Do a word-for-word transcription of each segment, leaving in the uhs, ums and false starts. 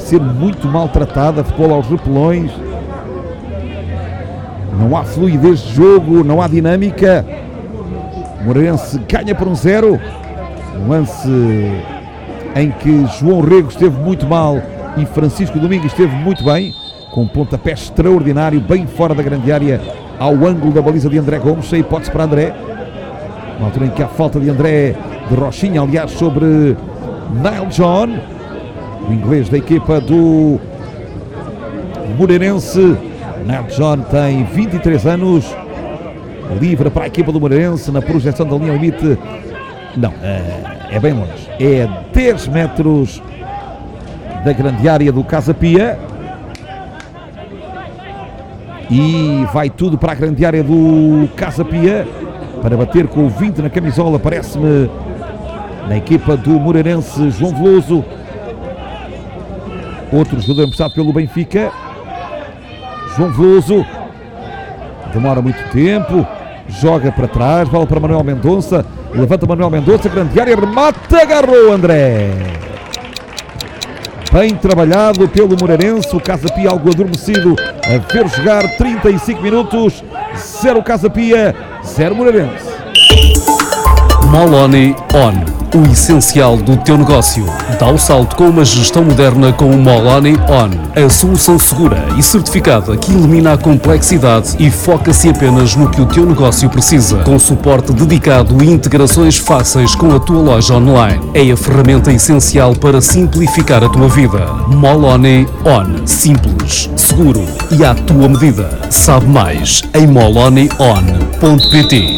ser muito maltratada, futebol aos repelões. Não há fluidez de jogo, não há dinâmica. Moreirense ganha por um zero. Um lance em que João Rego esteve muito mal e Francisco Domingos esteve muito bem, com um pontapé extraordinário, bem fora da grande área, ao ângulo da baliza de André Gomes, sem hipótese para André. Na altura em que há falta de André, de Rochinha, aliás, sobre Nile John, o inglês da equipa do Moreirense. Nile John tem vinte e três anos, livre para a equipa do Moreirense na projeção da linha limite. Não, é, é bem longe, é dez metros da grande área do Casa Pia. E vai tudo para a grande área do Casa Pia para bater com o vinte na camisola, parece-me, na equipa do Moreirense, João Veloso. Outro jogador emprestado pelo Benfica, João Veloso. Demora muito tempo, joga para trás, bola para Manuel Mendonça, levanta Manuel Mendonça, grande área, remata, agarrou André. Bem trabalhado pelo Moreirense, o Casa Pia algo adormecido a ver jogar. Trinta e cinco minutos, zero Casa Pia, zero Moreirense. Moloni On. O essencial do teu negócio. Dá o salto com uma gestão moderna com o Moloni On. A solução segura e certificada que elimina a complexidade e foca-se apenas no que o teu negócio precisa. Com suporte dedicado e integrações fáceis com a tua loja online. É a ferramenta essencial para simplificar a tua vida. Moloni On. Simples, seguro e à tua medida. Sabe mais em moloni on ponto pt.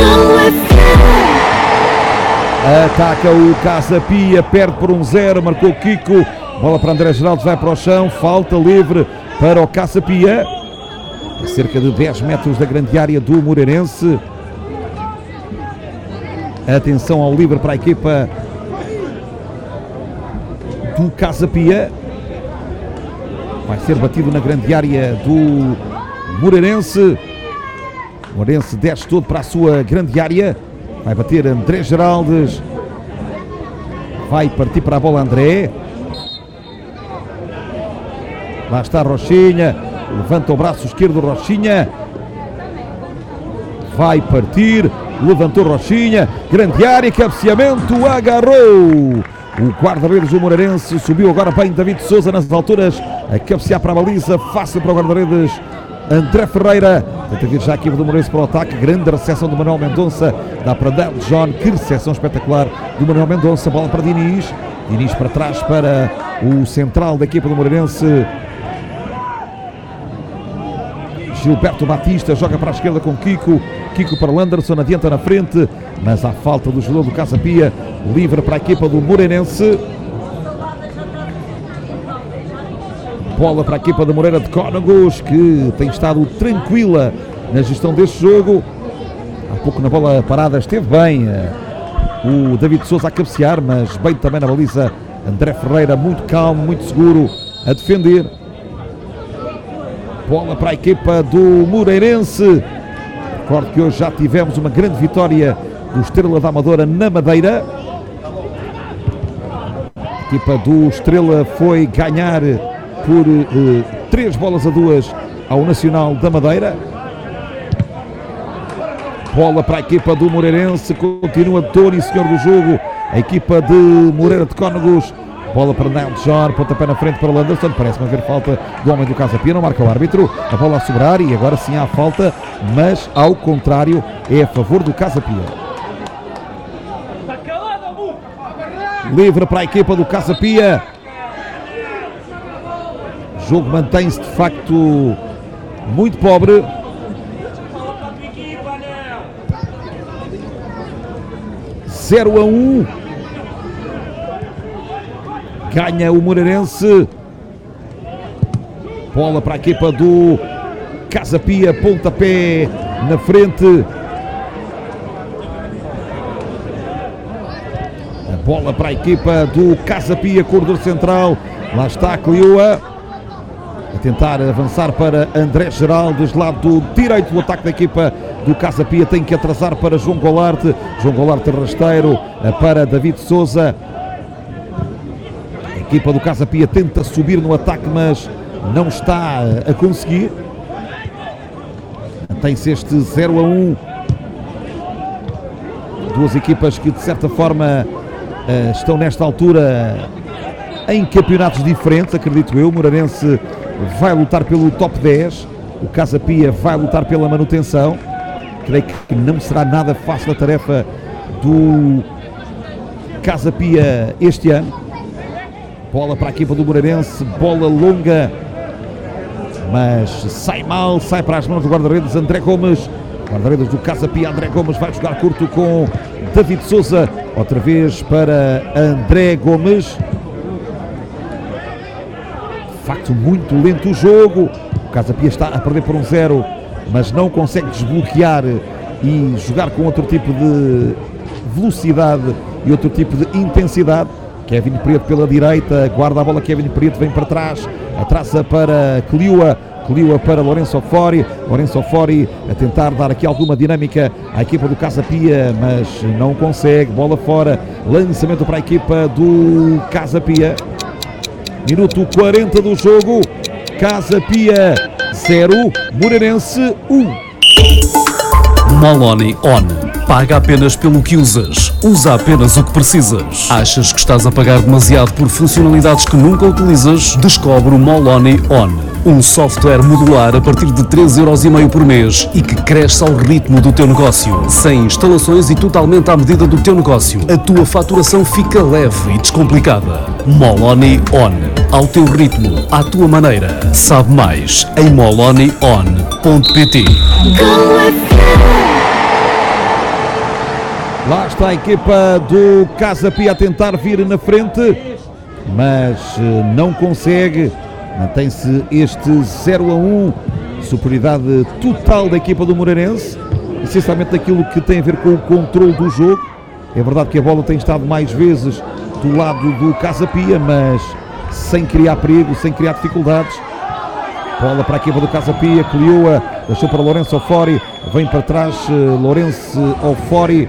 Ataca o Casa Pia, perde por um zero, marcou Kiko, bola para André Geraldo, vai para o chão, falta livre para o Casa Pia, a cerca de dez metros da grande área do Moreirense. Atenção ao livre para a equipa do Casa Pia, vai ser batido na grande área do Moreirense. O Moreirense desce todo para a sua grande área. Vai bater André Geraldes. Vai partir para a bola André. Lá está Rochinha. Levanta o braço esquerdo Rochinha. Vai partir. Levantou Rochinha. Grande área. Cabeceamento. Agarrou. O guarda-redes do Moreirense. Subiu agora bem David Souza nas alturas. A cabecear para a baliza. Fácil para o guarda-redes André Ferreira. Tenta vir já aqui do Moreirense para o ataque. Grande recepção do Manuel Mendonça. Dá para Nile John. Que recepção espetacular do Manuel Mendonça. Bola para Diniz. Diniz para trás para o central da equipa do Moreirense. Gilberto Batista joga para a esquerda com Kiko. Kiko para Landerson. Adianta na frente. Mas há falta do jogador do Casa Pia. Livre para a equipa do Moreirense. Bola para a equipa da Moreira de Cónegos, que tem estado tranquila na gestão deste jogo. Há pouco na bola parada esteve bem o David Souza a cabecear, mas bem também na baliza André Ferreira, muito calmo, muito seguro a defender. Bola para a equipa do Moreirense. Recordo que hoje já tivemos uma grande vitória do Estrela da Amadora na Madeira. A equipa do Estrela foi ganhar por uh, três bolas a duas ao Nacional da Madeira. Bola para a equipa do Moreirense, continua Tony, senhor do jogo, a equipa de Moreira de Cónegos. Bola para Nile John, pontapé na frente para Landerson, parece-me haver falta do homem do Casa Pia, não marca o árbitro, a bola a sobrar e agora sim há falta, mas ao contrário, é a favor do Casa Pia. Livre para a equipa do Casa Pia. O jogo mantém-se de facto muito pobre. zero a um. Ganha o Moreirense. Bola para a equipa do Casa Pia, pontapé na frente. A bola para a equipa do Casa Pia, corredor central. Lá está a Clioa a tentar avançar para André Geraldes, lado direito do ataque da equipa do Casa Pia, tem que atrasar para João Golarte, João Golarte rasteiro para David Souza. A equipa do Casa Pia tenta subir no ataque, mas não está a conseguir. Tem-se este zero a um. Duas equipas que de certa forma estão nesta altura em campeonatos diferentes, acredito eu. O Moreirense vai lutar pelo top dez, o Casa Pia vai lutar pela manutenção. Creio que não será nada fácil a tarefa do Casa Pia este ano. Bola para a equipa do Moreirense, bola longa, mas sai mal, sai para as mãos do guarda-redes André Gomes. Guarda-redes do Casa Pia, André Gomes vai jogar curto com David Souza, outra vez para André Gomes. De facto, muito lento o jogo. O Casa Pia está a perder por um zero, mas não consegue desbloquear e jogar com outro tipo de velocidade e outro tipo de intensidade. Kevin Preto pela direita, guarda a bola, Kevin Preto vem para trás, atrasa para Cliua, Cliua para Lourenço Ofori, Lourenço Ofori a tentar dar aqui alguma dinâmica à equipa do Casa Pia, mas não consegue, bola fora, lançamento para a equipa do Casa Pia. Minuto quarenta do jogo, Casa Pia zero, Moreirense um. Moloni On. Paga apenas pelo que usas. Usa apenas o que precisas. Achas que estás a pagar demasiado por funcionalidades que nunca utilizas? Descobre o Moloni On. Um software modular a partir de três euros e meio por mês e que cresce ao ritmo do teu negócio. Sem instalações e totalmente à medida do teu negócio. A tua faturação fica leve e descomplicada. Moloni On. Ao teu ritmo, à tua maneira. Sabe mais em moloni on ponto pt. Lá está a equipa do Casa Pia a tentar vir na frente, mas não consegue. Mantém-se este zero a um, superioridade total da equipa do Moreirense, essencialmente daquilo que tem a ver com o controle do jogo. É verdade que a bola tem estado mais vezes do lado do Casa Pia, mas sem criar perigo, sem criar dificuldades. Bola para a equipa do Casa Pia, Clioa, deixou para Lourenço Ofori, vem para trás Lourenço Ofori.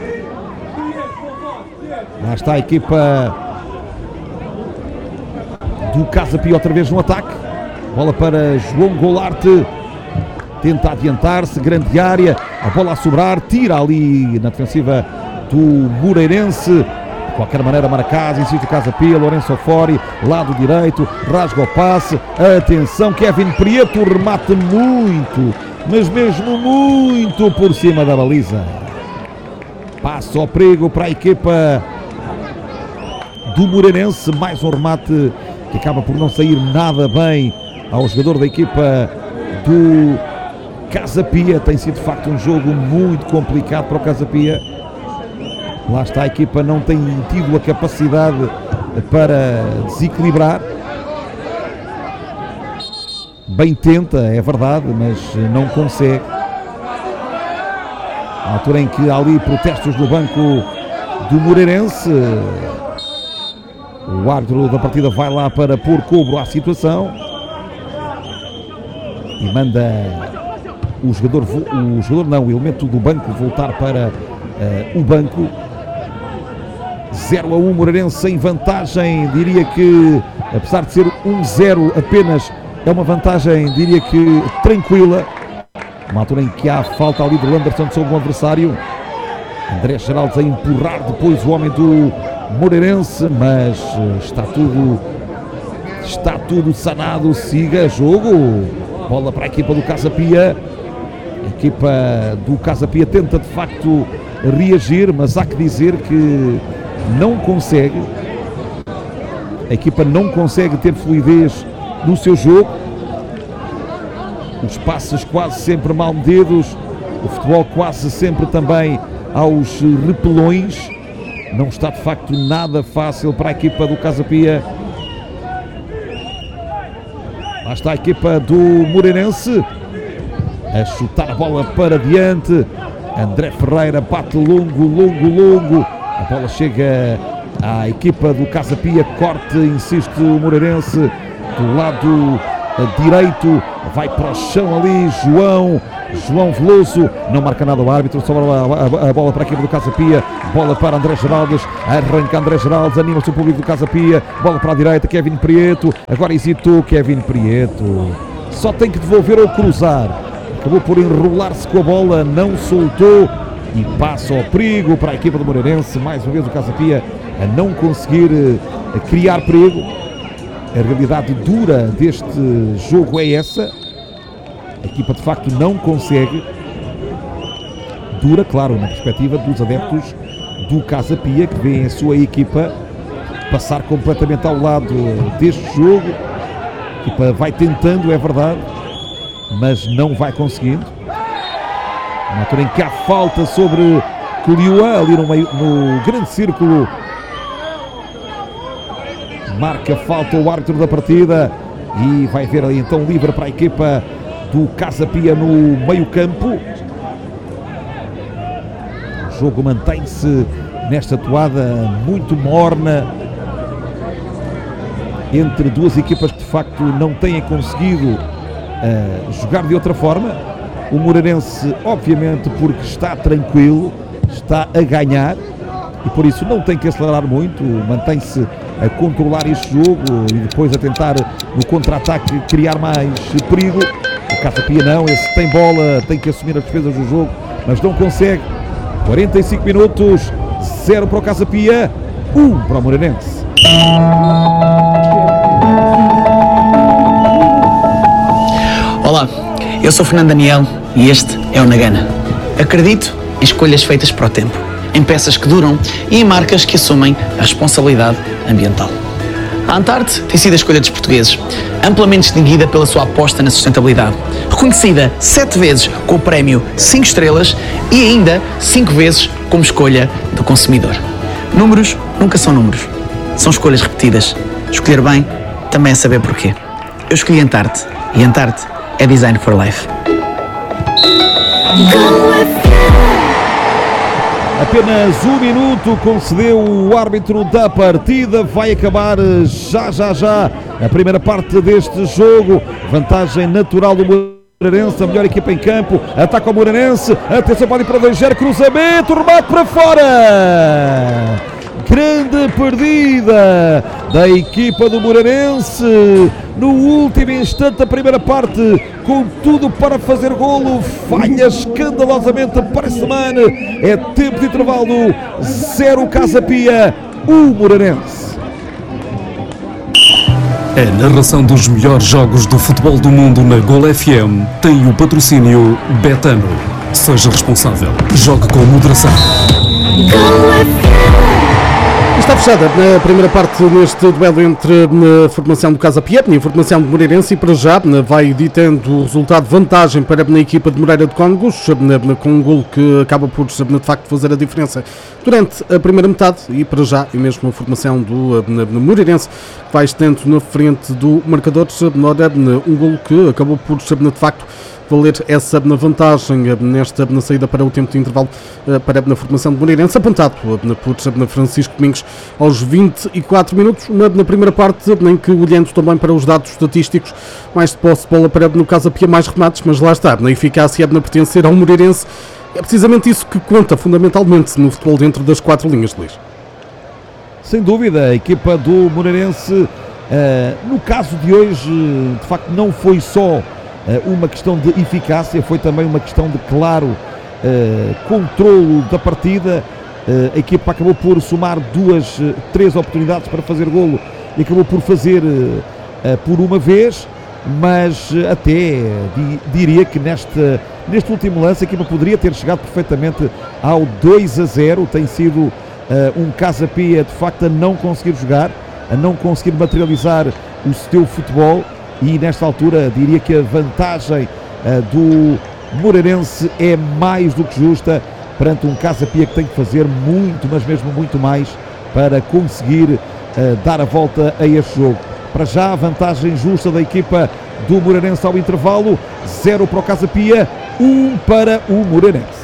Lá está a equipa do Casa Pia outra vez no ataque. Bola para João Golarte, tenta adiantar-se, grande área, a bola a sobrar, tira ali na defensiva do Moreirense. De qualquer maneira marcado, insiste o Casa Pia, Lourenço Ofori, lado direito, rasga o passe, atenção, Kevin Prieto, remate muito, mas mesmo muito por cima da baliza. Passa ao perigo para a equipa do Moreirense, mais um remate que acaba por não sair nada bem ao jogador da equipa do Casa Pia. Tem sido de facto um jogo muito complicado para o Casa Pia. Lá está, a equipa não tem tido a capacidade para desequilibrar. Bem tenta, é verdade, mas não consegue. Na altura em que há ali protestos no banco do Moreirense, o árbitro da partida vai lá para pôr cobro à situação e manda o jogador, o jogador não, o elemento do banco voltar para uh, o banco. zero a um, Moreirense em vantagem, diria que apesar de ser um zero apenas, é uma vantagem, diria que tranquila. Uma altura em que há falta ali de Lamberson sobre o adversário. André Geraldes a empurrar depois o homem do Moreirense, mas está tudo está tudo sanado, siga jogo. Bola para a equipa do Casa Pia. A equipa do Casa Pia tenta de facto reagir, mas há que dizer que não consegue. A equipa não consegue ter fluidez no seu jogo. Os passes quase sempre mal medidos, o futebol quase sempre também aos repelões. Não está de facto nada fácil para a equipa do Casa Pia. Lá está a equipa do Moreirense a chutar a bola para diante. André Ferreira bate longo, longo, longo. A bola chega à equipa do Casa Pia, corte, insiste o Moreirense do lado direito, vai para o chão ali João, João Veloso, não marca nada o árbitro, sobra a, a, a bola para a equipa do Casa Pia, bola para André Geraldes, arranca André Geraldes, anima-se o público do Casa Pia, bola para a direita, Kevin Prieto, agora hesitou Kevin Prieto, só tem que devolver ou cruzar, acabou por enrolar-se com a bola, não soltou e passa ao perigo para a equipa do Moreirense, mais uma vez o Casa Pia a não conseguir uh, criar perigo. A realidade dura deste jogo é essa, a equipa de facto não consegue, dura claro na perspectiva dos adeptos do Casa Pia, que vêem a sua equipa passar completamente ao lado deste jogo. A equipa vai tentando, é verdade, mas não vai conseguindo. Na altura em que há falta sobre Coliua, ali no, meio, no grande círculo, marca falta o árbitro da partida e vai ver ali então livre para a equipa do Casa Pia no meio campo. O jogo mantém-se nesta toada muito morna entre duas equipas que de facto não têm conseguido uh, jogar de outra forma. O Moreirense, obviamente, porque está tranquilo, está a ganhar e por isso não tem que acelerar muito, mantém-se a controlar este jogo e depois a tentar no contra-ataque criar mais perigo. O Casa Pia não, esse tem bola, tem que assumir as defesas do jogo, mas não consegue. quarenta e cinco minutos, zero para o Casa Pia, um para o Moreirense. Olá, eu sou Fernando Daniel e este é o Nagana. Acredito em escolhas feitas para o tempo, em peças que duram e em marcas que assumem a responsabilidade ambiental. A Antarte tem sido a escolha dos portugueses, amplamente distinguida pela sua aposta na sustentabilidade, reconhecida sete vezes com o prémio cinco estrelas e ainda cinco vezes como escolha do consumidor. Números nunca são números, são escolhas repetidas. Escolher bem também é saber porquê. Eu escolhi Antarte e Antarte é Design for Life. Apenas um minuto concedeu o árbitro da partida, vai acabar já, já, já a primeira parte deste jogo, vantagem natural do Moreirense, a melhor equipa em campo, ataca o Moreirense, atenção, pode ir para dois zero, cruzamento, remate para fora, grande perdida da equipa do Moreirense, no último instante da primeira parte, com tudo para fazer golo, falha escandalosamente para Semana, é tempo de intervalo, zero Casa Pia, um Moreirense. A narração dos melhores jogos do futebol do mundo na Gol F M tem o patrocínio Betano. Seja responsável, jogue com moderação. Está fechada a primeira parte neste duelo entre a formação do Casa Pia e a formação de Moreirense, e para já vai ditando o resultado de vantagem para a equipa de Moreira de Cónegos, com um golo que acaba por de facto fazer a diferença durante a primeira metade, e para já e mesmo a formação do Moreirense vai estando na frente do marcador, um golo que acabou por de facto valer essa vantagem nesta na saída para o tempo de intervalo para a formação de Moreirense, apontado por Francisco Domingos aos vinte e quatro minutos, na primeira parte, em que, olhando também para os dados estatísticos, mais de posse de bola para no Casa Pia, mais remates, mas lá está, na eficácia de pertencer ao Moreirense, é precisamente isso que conta fundamentalmente no futebol dentro das quatro linhas de Luís. Sem dúvida, a equipa do Moreirense, uh, no caso de hoje, de facto não foi só uma questão de eficácia, foi também uma questão de claro uh, controlo da partida. Uh, a equipa acabou por somar duas, uh, três oportunidades para fazer golo e acabou por fazer uh, uh, por uma vez, mas uh, até di, diria que neste, neste último lance a equipa poderia ter chegado perfeitamente ao dois a zero. Tem sido uh, um Casa Pia de facto a não conseguir jogar, a não conseguir materializar o seu futebol. E nesta altura diria que a vantagem uh, do Moreirense é mais do que justa perante um Casa Pia que tem que fazer muito, mas mesmo muito mais para conseguir uh, dar a volta a este jogo. Para já a vantagem justa da equipa do Moreirense ao intervalo, zero para o Casa Pia, um para o Moreirense.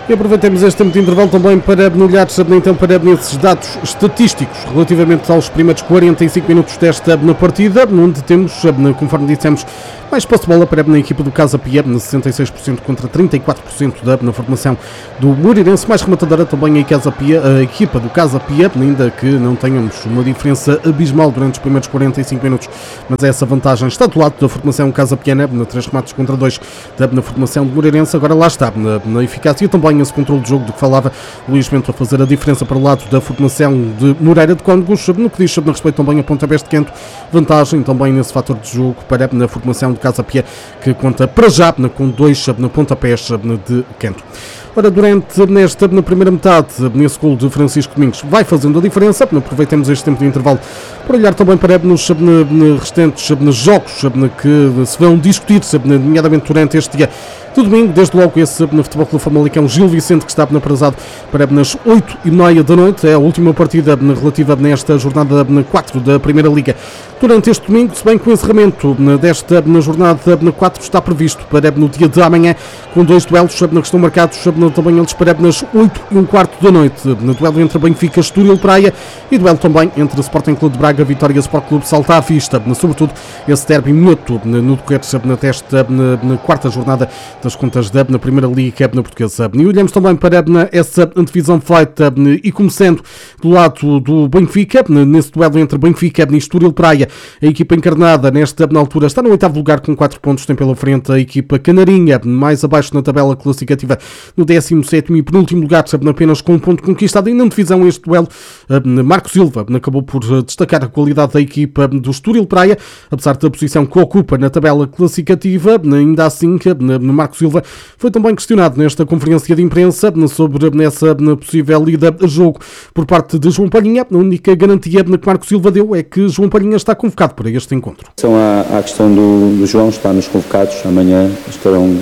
E aproveitemos este tempo de intervalo também para olhar então para esses dados estatísticos relativamente aos primeiros quarenta e cinco minutos desta partida, onde temos, conforme dissemos, mais posse de bola para a equipa do Casa Pia, sessenta e seis por cento contra trinta e quatro por cento da na formação do Moreirense, mais rematadora também a, Casa Pia, a equipa do Casa Pia, ainda que não tenhamos uma diferença abismal durante os primeiros quarenta e cinco minutos, mas essa vantagem está do lado da formação Casa Piana, na três remates contra dois da na formação do Moreirense. Agora lá está, na, na eficácia e também esse controle de jogo do que falava Luís Bento a fazer a diferença para o lado da formação de Moreira de Cónegos, no que diz no respeito também a pontapés de Quento, vantagem também nesse fator de jogo para na formação de Casa Pia, que conta para já com dois pontapés de Quento. Ora, durante nesta na primeira metade, nesse gol de Francisco Domingos, vai fazendo a diferença. Aproveitemos este tempo de intervalo para olhar também para nos restantes jogos que se vão discutir, nomeadamente durante este dia de domingo. Desde logo esse no Futebol Clube Famalicão, Gil Vicente, que está aprazado para nas oito e meia da noite. É a última partida relativa nesta jornada quatro da Primeira Liga durante este domingo, se bem que o encerramento desta na jornada quatro está previsto para no dia de amanhã, com dois duelos que estão marcados também eles para nas oito e um quarto da noite. No duelo entre Benfica, Estoril Praia, e duelo também entre o Sporting Clube de Braga, Vitória Sport Clube Salta à Vista. Sobretudo esse derby minuto no decorrer desta na quarta jornada das contas da na Primeira Liga na Portuguesa. E olhamos também para essa divisão feita e começando do lado do Benfica, nesse duelo entre Benfica e Estoril Praia. A equipa encarnada nesta na altura está no oitavo lugar com quatro pontos, tem pela frente a equipa canarinha, mais abaixo na tabela classificativa, no décimo sétimo e penúltimo lugar, apenas com um ponto conquistado. E na divisão este duelo, Marco Silva acabou por destacar a qualidade da equipa do Estoril Praia, apesar da posição que ocupa na tabela classificativa. Ainda assim, Marco Silva foi também questionado nesta conferência de imprensa sobre essa possível ida a jogo por parte de João Palhinha. A única garantia que Marco Silva deu é que João Palhinha está convocado para este encontro. São a, a questão do, do João, está nos convocados, amanhã estarão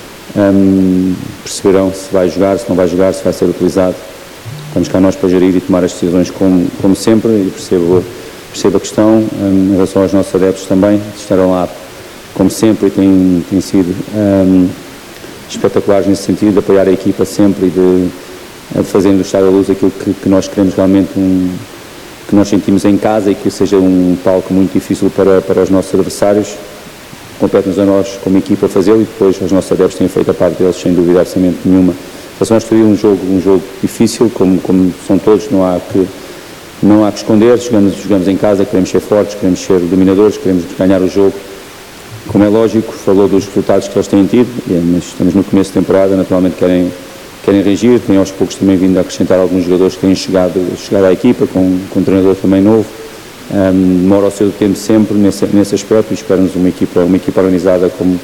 Um, perceberão se vai jogar, se não vai jogar, se vai ser utilizado. Estamos cá nós para gerir e tomar as decisões como, como sempre, e percebo, percebo a questão. Um, em relação aos nossos adeptos também, estarão lá como sempre e têm, têm sido um, espetaculares nesse sentido, de apoiar a equipa sempre e de, de fazer do Estado da Luz aquilo que, que nós queremos realmente, um, que nós sentimos em casa, e que seja um palco muito difícil para, para os nossos adversários. Compete-nos a nós como equipa fazê-lo, e depois os nossos adeptos têm feito a parte deles sem dúvida absolutamente nenhuma. Mas nós tivemos um jogo, um jogo difícil, como, como são todos, não há que, não há que esconder, jogamos, jogamos em casa, queremos ser fortes, queremos ser dominadores, queremos ganhar o jogo. Como é lógico, falou dos resultados que eles têm tido, mas estamos no começo de temporada, naturalmente querem, querem reagir, têm aos poucos também vindo a acrescentar alguns jogadores que têm chegado, chegado à equipa, com, com um treinador também novo. Um, demora o seu tempo sempre nesse, nesse aspecto, e espera-nos uma equipa, uma equipa organizada como,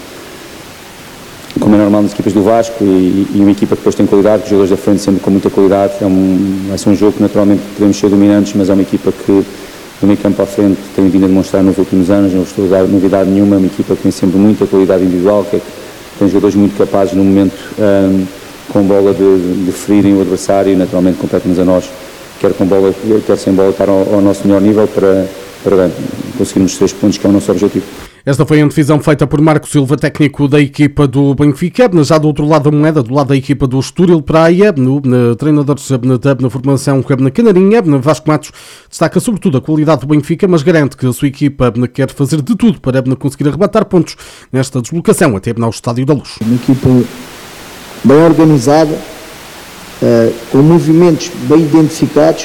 como é normal nas equipas do Vasco, e, e uma equipa que depois tem qualidade, os jogadores da frente sempre com muita qualidade. É um, vai ser um jogo que naturalmente podemos ser dominantes, mas é uma equipa que do meio campo à frente tem vindo a demonstrar nos últimos anos, não estou a dar novidade nenhuma, é uma equipa que tem sempre muita qualidade individual, que é, tem jogadores muito capazes no momento um, com bola de, de ferirem o adversário, e naturalmente compete-nos a nós, quer com bola, quer sem bola, estar ao, ao nosso melhor nível para, para conseguirmos os três pontos, que é o nosso objetivo. Esta foi a divisão feita por Marco Silva, técnico da equipa do Benfica. Já do outro lado da moeda, do lado da equipa do Estoril Praia, no, no treinador na, na formação na Canarinha, no Vasco Matos, destaca sobretudo a qualidade do Benfica, mas garante que a sua equipa quer fazer de tudo para conseguir arrebatar pontos nesta deslocação até ao Estádio da Luz. Uma equipa bem organizada, Uh, com movimentos bem identificados,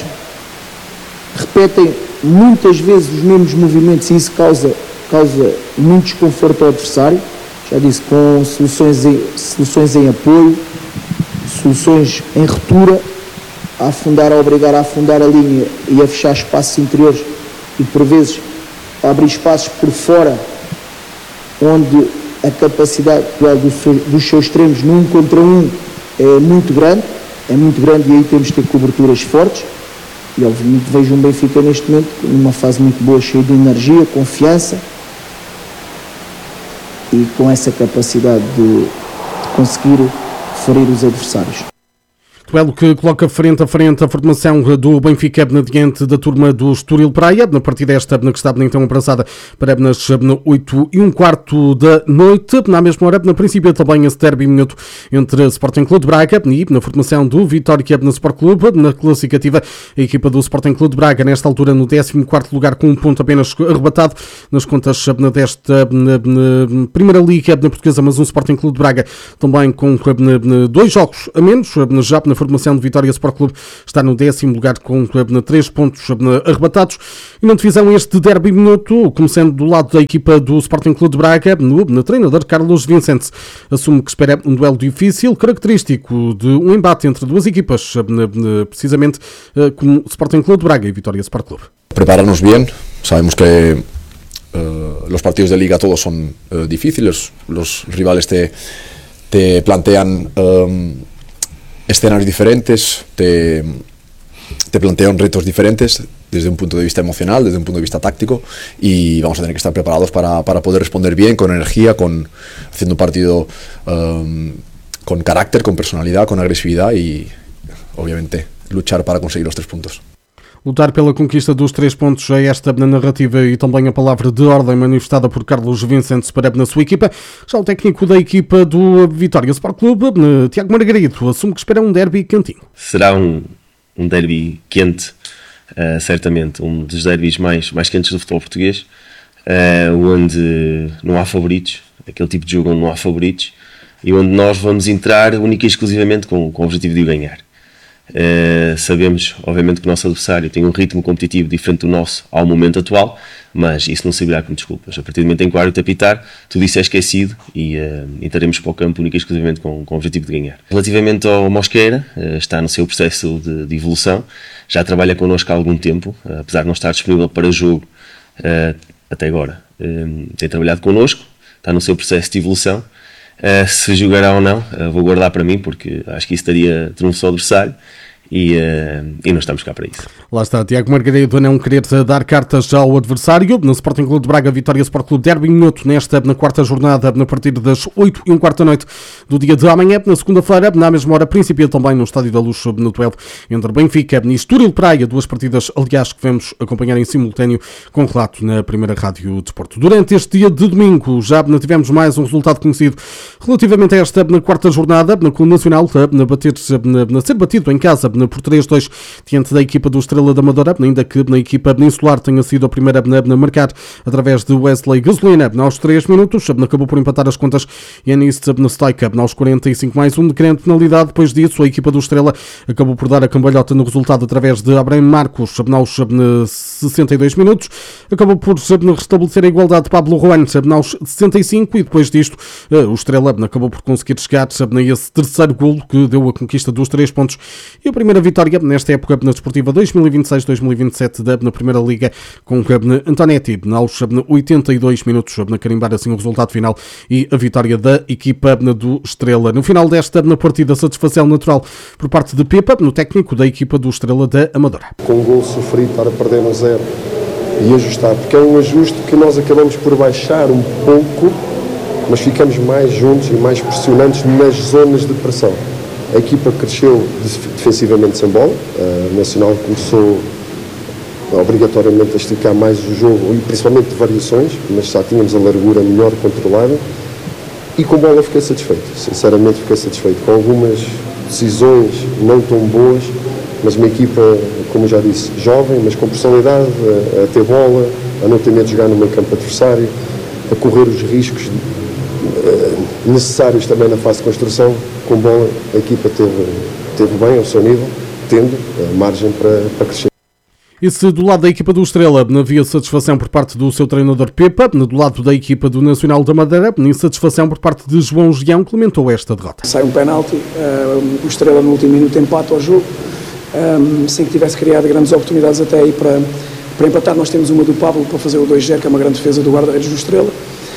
repetem muitas vezes os mesmos movimentos, e isso causa, causa muito desconforto ao adversário. Já disse, com soluções em, soluções em apoio, soluções em ruptura, a afundar, a obrigar a afundar a linha e a fechar espaços interiores, e por vezes a abrir espaços por fora, onde a capacidade do, dos seus extremos no um contra um é muito grande. É muito grande, e aí temos de ter coberturas fortes. E obviamente vejo um Benfica neste momento numa fase muito boa, cheio de energia, confiança, e com essa capacidade de, de conseguir ferir os adversários. Duelo que coloca frente a frente a formação do Benfica diante da turma do Estoril Praia, na partida esta que está então abraçada para nas oito e um quarto da noite. Na mesma hora, na princípio também esse derby minuto entre Sporting Clube de Braga e na formação do Vitória na Sport Clube. Na classificativa, a equipa do Sporting Clube de Braga, nesta altura no décimo quarto lugar, com um ponto apenas arrebatado nas contas desta na, na Primeira Liga na Portuguesa, mas um Sporting Clube de Braga também com na, na, dois jogos a menos. Já na formação de Vitória Sport Clube está no décimo lugar com na, três pontos na, arrebatados. E na divisão este derby minuto, começando do lado da equipa do Sporting Clube de Braga, no, no treinador Carlos Vicente assume que espera um duelo difícil, característico de um embate entre duas equipas, precisamente como Sporting Clube de Braga y Vitória Sport Club. Prepararnos bien, sabemos que uh, los partidos de liga todos son uh, difíciles, los rivales te, te plantean um, escenarios diferentes, te, te plantean retos diferentes desde un punto de vista emocional, desde un punto de vista táctico, y vamos a tener que estar preparados para, para poder responder bien, con energía, con, haciendo un partido um, con carácter, con personalidad, con agresividad y obviamente luchar para conseguir los tres puntos. Lutar pela conquista dos três pontos é esta na narrativa e também a palavra de ordem manifestada por Carlos Vicente para na sua equipa. Já o técnico da equipa do Vitória Sport Clube, Tiago Margarito, assume que espera um derby quentinho. Será um, um derby quente, uh, certamente, um dos derbys mais, mais quentes do futebol português, uh, onde não há favoritos, aquele tipo de jogo onde não há favoritos, e onde nós vamos entrar única e exclusivamente com, com o objetivo de o ganhar. Uh, sabemos, obviamente, que o nosso adversário tem um ritmo competitivo diferente do nosso ao momento atual, mas isso não servirá como desculpas. A partir do momento em que o árbitro apitar, tudo isso é esquecido e uh, entraremos para o campo única e exclusivamente com, com o objetivo de ganhar. Relativamente ao Mosqueira, uh, está no seu processo de, de evolução, já trabalha connosco há algum tempo, uh, apesar de não estar disponível para jogo uh, até agora. Uh, tem trabalhado connosco, está no seu processo de evolução. Uh, se jogará ou não, uh, vou guardar para mim, porque acho que isso estaria trunfo ao adversário e, uh, e não estamos cá para isso. Lá está, Tiago Margarito a não querer dar cartas ao adversário. No Sporting Clube de Braga, Vitória Sport Clube, derby minuto nesta, na quarta jornada, na partir das oito e um quarto da noite do dia de amanhã. Na segunda-feira, na mesma hora, principia também no Estádio da Luz, no duelo entre Benfica e Estoril Praia, duas partidas, aliás, que vamos acompanhar em simultâneo com relato na primeira Rádio Desporto. Durante este dia de domingo, já tivemos mais um resultado conhecido relativamente a esta, na quarta jornada, na Coluna Nacional, na, bater, na, na ser batido em casa por três a dois diante da equipa do Estrela da Amadora, ainda que na equipa peninsular tenha sido a primeira a marcar através de Wesley Gasolina aos três minutos, acabou por empatar as contas Yanis Stoica aos quarenta e cinco mais um de grande penalidade. Depois disso, a equipa do Estrela acabou por dar a cambalhota no resultado através de Abraham Marcos aos sessenta e dois minutos, acabou por restabelecer a igualdade de Pablo Juan aos sessenta e cinco e depois disto o Estrela acabou por conseguir chegar a esse terceiro golo que deu a conquista dos três pontos e a primeira vitória nesta época na Desportiva dois mil e vinte e seis dois mil e vinte e sete na Primeira Liga, com Antonetti aos oitenta e dois minutos a carimbar assim o resultado final e a vitória da equipa do Estrela. No final desta na partida, satisfação natural por parte de Pepa, no técnico da equipa do Estrela da Amadora. Com um gol sofrido para perder no zero e ajustar, porque é um ajuste que nós acabamos por baixar um pouco, mas ficamos mais juntos e mais pressionantes nas zonas de pressão. A equipa cresceu defensivamente sem bola, a Nacional começou obrigatoriamente a esticar mais o jogo e principalmente de variações, mas já tínhamos a largura melhor controlada e com bola fiquei satisfeito, sinceramente fiquei satisfeito, com algumas decisões não tão boas, mas uma equipa, como já disse, jovem, mas com personalidade, a, a ter bola, a não ter medo de jogar no meio campo adversário, a correr os riscos necessários também na fase de construção. Com bola a equipa teve, teve bem ao seu nível, tendo margem para, para crescer. E se do lado da equipa do Estrela havia satisfação por parte do seu treinador Pepa, do lado da equipa do Nacional da Madeira, insatisfação por parte de João Gião, que lamentou esta derrota. Sai um penalti, uh, o Estrela no último minuto empata ao jogo, um, sem que tivesse criado grandes oportunidades até aí para, para empatar. Nós temos uma do Pablo para fazer o dois a zero, que é uma grande defesa do guarda-redes do Estrela.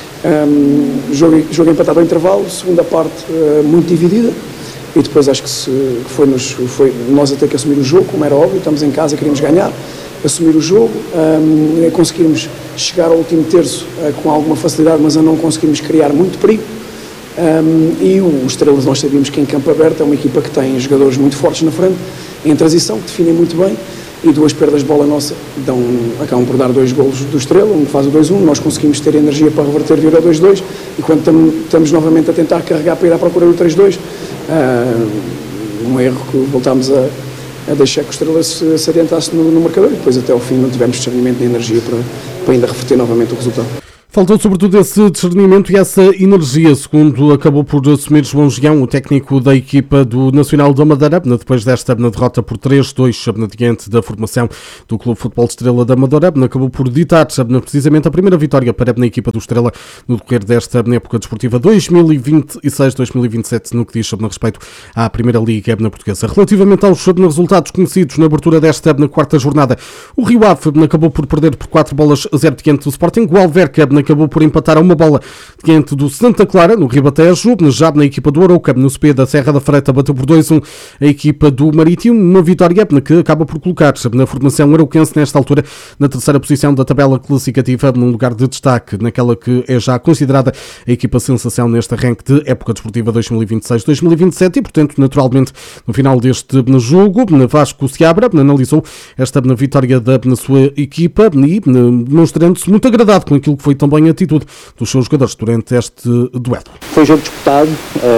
Um, jogo, jogo empatado ao intervalo, segunda parte uh, muito dividida e depois acho que, se, que foi, nos, foi nós a ter que assumir o jogo, como era óbvio, estamos em casa, queríamos ganhar, assumir o jogo, um, conseguimos chegar ao último terço uh, com alguma facilidade, mas a não conseguimos criar muito perigo, Um, e o Estrelas, nós sabíamos que em campo aberto é uma equipa que tem jogadores muito fortes na frente, em transição, que definem muito bem, e duas perdas de bola nossa dão, acabam por dar dois golos do Estrela, um faz o dois um, nós conseguimos ter energia para reverter e vir ao dois dois, e quando tam, estamos novamente a tentar carregar para ir à procura do três dois, uh, um erro que voltámos a, a deixar que o Estrela se, se adiantasse no, no marcador, e depois até ao fim não tivemos discernimento nem energia para, para ainda reverter novamente o resultado. Faltou sobretudo esse discernimento e essa energia, segundo acabou por assumir João Gião, o técnico da equipa do Nacional da Madeira, depois desta derrota por três dois diante da formação do Clube Futebol Estrela da Amadora, acabou por ditar precisamente a primeira vitória para a equipa do Estrela no decorrer desta época desportiva dois mil e vinte e seis dois mil e vinte e sete, no que diz respeito à Primeira Liga Portuguesa. Relativamente aos resultados conhecidos na abertura desta na quarta jornada, o Rio Ave acabou por perder por quatro bolas a zero diante do Sporting, o Alverca acabou por empatar a uma bola diante do Santa Clara, no Ribatejo, já na equipa do Arouca, no C P da Serra da Freita, bateu por dois um a equipa do Marítimo, uma vitória que acaba por colocar na formação arauquense nesta altura na terceira posição da tabela classificativa, num lugar de destaque naquela que é já considerada a equipa sensação neste arranque de época desportiva dois mil e vinte e seis dois mil e vinte e sete, e portanto naturalmente no final deste jogo Vasco Seabra analisou esta vitória da sua equipa e demonstrando-se muito agradado com aquilo que foi também a atitude dos seus jogadores durante este duelo. Foi um jogo disputado,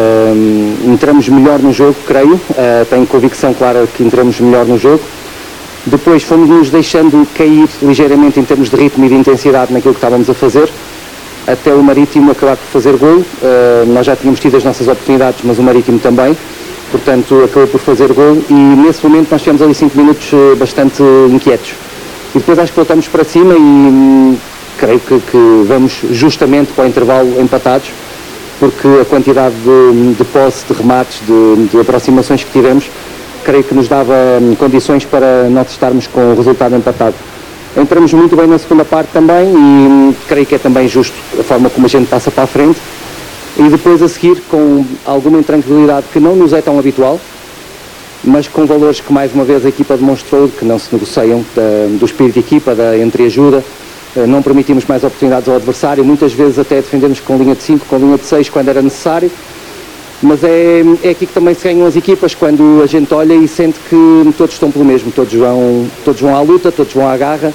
uh, entramos melhor no jogo, creio, uh, tenho convicção clara que entramos melhor no jogo. Depois fomos nos deixando cair ligeiramente em termos de ritmo e de intensidade naquilo que estávamos a fazer, até o Marítimo acabar por fazer gol. Uh, nós já tínhamos tido as nossas oportunidades, mas o Marítimo também, portanto acabou por fazer gol, e nesse momento nós tivemos ali cinco minutos uh, bastante inquietos. E depois acho que voltamos para cima e hum, creio que, que vamos justamente para o intervalo empatados, porque a quantidade de, de posse, de remates, de, de aproximações que tivemos, creio que nos dava hum, condições para nós estarmos com o resultado empatado. Entramos muito bem na segunda parte também e hum, creio que é também justo a forma como a gente passa para a frente, e depois a seguir com alguma intranquilidade que não nos é tão habitual, mas com valores que mais uma vez a equipa demonstrou que não se negociam, da, do espírito de equipa, da entreajuda. Não permitimos mais oportunidades ao adversário, muitas vezes até defendemos com linha de cinco, com linha de seis quando era necessário, mas é, é aqui que também se ganham as equipas, quando a gente olha e sente que todos estão pelo mesmo, todos vão, todos vão à luta, todos vão à garra.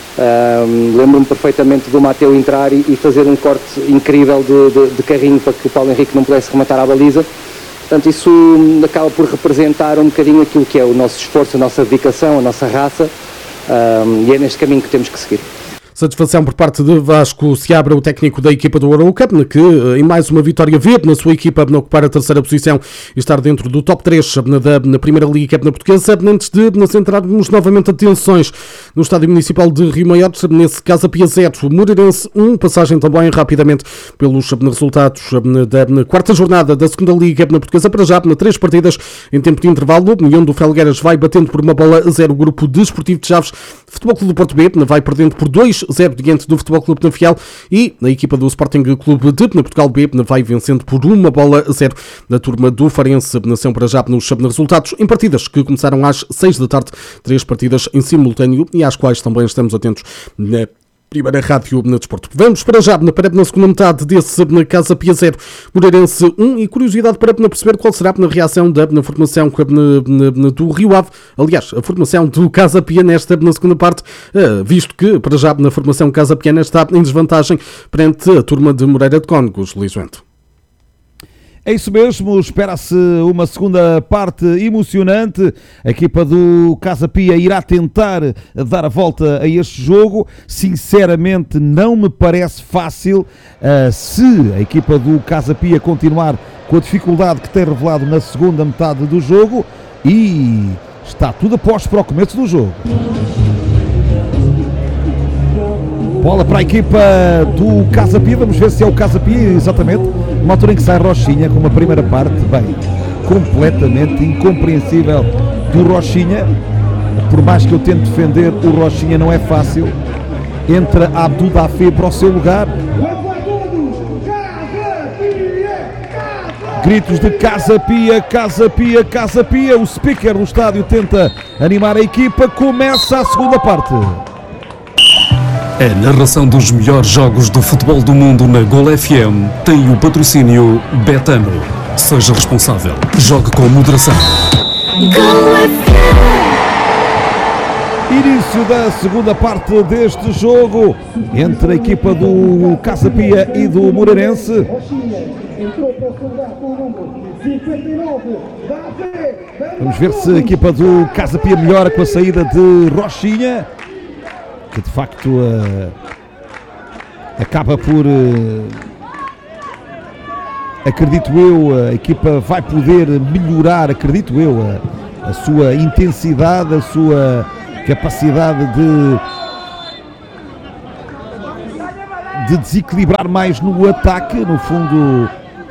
Um, lembro-me perfeitamente do Mateu entrar e, e fazer um corte incrível de, de, de carrinho para que o Paulo Henrique não pudesse rematar à baliza. Portanto, isso acaba por representar um bocadinho aquilo que é o nosso esforço, a nossa dedicação, a nossa raça, um, e é neste caminho que temos que seguir. Satisfação por parte de Vasco Seabra, o técnico da equipa do Arouca, que em mais uma vitória vê na sua equipa na ocupar a terceira posição e estar dentro do top três da, na Primeira Liga Portuguesa. Antes de nos centrarmos novamente atenções no Estádio Municipal de Rio Maior, nesse caso a Pia zero, Moreirense um, passagem também rapidamente pelos resultados da na quarta jornada da Segunda Liga Portuguesa, para já na três partidas em tempo de intervalo. O União do Felgueiras vai batendo por uma bola a zero o Grupo Desportivo de Chaves. Futebol Clube do Porto B vai perdendo por dois a zero diante do Futebol Clube de Nafiel, e a equipa do Sporting Clube de Portugal B vai vencendo por uma bola a zero da turma do Farense. Nação para já nos resultados em partidas que começaram às seis da tarde, três partidas em simultâneo e às quais também estamos atentos na Primeira Rádio no Desporto. Vamos para já para na segunda metade desse na Casa Pia zero, Moreirense um, e curiosidade para perceber qual será a reação da na formação na, na, do Rio Ave, aliás, a formação do Casa Pia nesta na segunda parte, visto que para já na formação Casa Piana está em desvantagem perante a turma de Moreira de Cónegos. Luís Vento. É isso mesmo, espera-se uma segunda parte emocionante. A equipa do Casa Pia irá tentar dar a volta a este jogo. Sinceramente, não me parece fácil uh, se a equipa do Casa Pia continuar com a dificuldade que tem revelado na segunda metade do jogo, e está tudo a postos para o começo do jogo. Bola para a equipa do Casa Pia, vamos ver se é o Casa Pia, exatamente, numa altura em que sai Rochinha com uma primeira parte, bem, completamente incompreensível do Rochinha. Por mais que eu tente defender o Rochinha, não é fácil. Entra Abdul Dafé para o seu lugar. Gritos de Casa Pia, Casa Pia, Casa Pia. O speaker do estádio tenta animar a equipa. Começa a segunda parte. A narração dos melhores jogos do futebol do mundo na Gol F M tem o patrocínio Betano. Seja responsável. Jogue com moderação. Início da segunda parte deste jogo entre a equipa do Casa Pia e do Moreirense. Vamos ver se a equipa do Casa Pia melhora com a saída de Rochinha, que de facto uh, acaba por, uh, acredito eu, a equipa vai poder melhorar, acredito eu, a, a sua intensidade, a sua capacidade de, de desequilibrar mais no ataque, no fundo,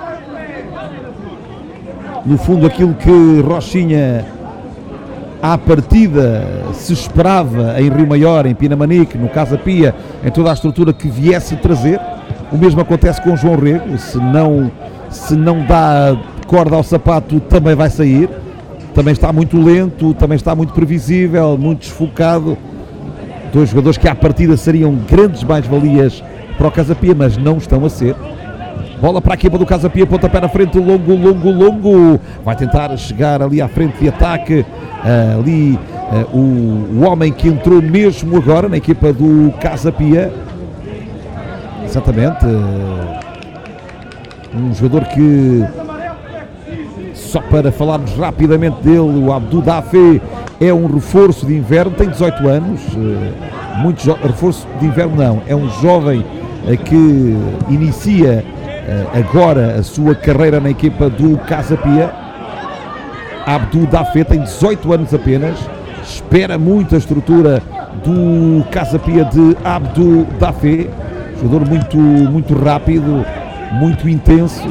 no fundo aquilo que Rochinha à partida se esperava em Rio Maior, em Pinamanique, no Casa Pia, em toda a estrutura que viesse trazer. O mesmo acontece com João Rego, se não, se não dá corda ao sapato também vai sair. Também está muito lento, também está muito previsível, muito desfocado. Dois jogadores que à partida seriam grandes mais-valias para o Casa Pia, mas não estão a ser. Bola para a equipa do Casa Pia, pontapé na frente, longo, longo, longo. Vai tentar chegar ali à frente de ataque. Uh, ali uh, o, o homem que entrou mesmo agora na equipa do Casa Pia. Exatamente. Uh, um jogador que... Só para falarmos rapidamente dele, o Abdou Dafé é um reforço de inverno, tem dezoito anos, muito jo- reforço de inverno não, é um jovem que inicia agora a sua carreira na equipa do Casa Pia. Abdou Dafé tem dezoito anos apenas, espera muito a estrutura do Casa Pia de Abdou Dafé, jogador muito, muito rápido, muito intenso.